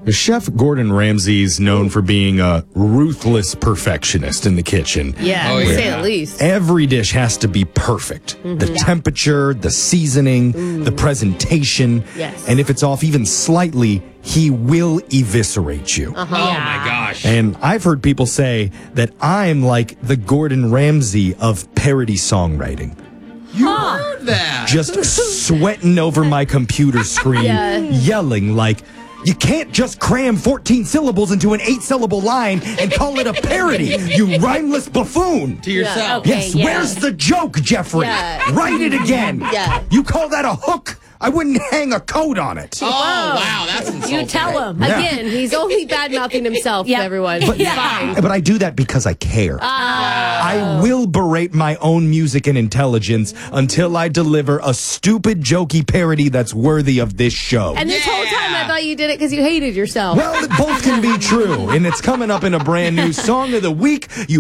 Chef Gordon Ramsay's known for being a ruthless perfectionist in the kitchen. Yeah, to say the least. Every dish has to be perfect. The temperature, the seasoning, the presentation. Yes. And if it's off even slightly, he will eviscerate you. Oh, my gosh. And I've heard people say that I'm like the Gordon Ramsay of parody songwriting. You heard that. Just sweating over my computer screen, yelling like, you can't just cram 14 syllables into an 8-syllable line and call it a parody, you rhymeless buffoon. To yourself. Okay, Yes, where's the joke, Jeffrey? Yeah. Write it again. Yeah. You call that a hook? I wouldn't hang a coat on it. Oh, wow. That's insulting. You tell him. Yeah. Again, he's only bad-mouthing himself to everyone. But, Fine. but I do that because I care. I will berate my own music and intelligence until I deliver a stupid, jokey parody that's worthy of this show. And this whole time, I thought you did it because you hated yourself. Well, both can be true, and it's coming up in a brand new Song of the Week. You